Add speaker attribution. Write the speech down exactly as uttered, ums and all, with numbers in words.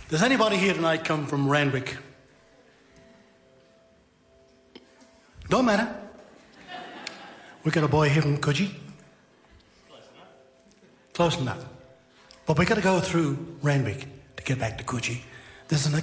Speaker 1: Does anybody here tonight come from Randwick? Don't matter. We got a boy here from Coogee. Close enough. Close enough. But we got to go through Randwick to get back to Coogee. There's an